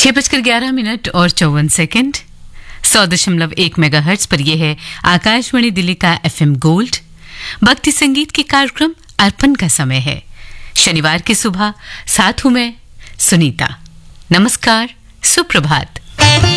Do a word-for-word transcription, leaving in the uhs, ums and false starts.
छह बजकर ग्यारह मिनट और चौवन सेकंड सौ दशमलव एक मेगा हर्ट्ज पर यह है आकाशवाणी दिल्ली का एफएम गोल्ड। भक्ति संगीत के कार्यक्रम अर्पण का समय है। शनिवार की सुबह साथ हूं मैं सुनीता। नमस्कार, सुप्रभात।